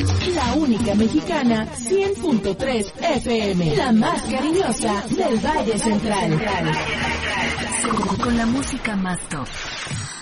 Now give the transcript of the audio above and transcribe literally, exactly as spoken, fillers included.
La única mexicana, cien punto tres F M. La más cariñosa del Valle Central. Con la música más top.